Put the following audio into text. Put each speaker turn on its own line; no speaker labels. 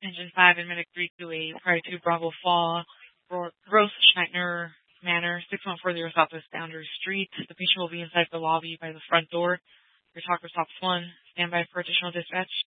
Engine 5 and Medic 328, prior to Bravo Fall, Gross Schneitner Manor, 6140 Southwest Boundary Street. The patient will be inside the lobby by the front door. Your talker stops 1. Stand by for additional dispatch.